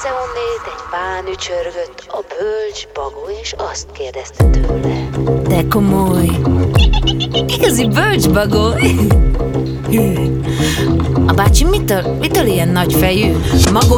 Messze onnét egy pán ücsörgött a bölcs bagó, és azt kérdezte tőle: de komoly, igazi bölcsbagó. A bácsi mitől ilyen nagyfejű?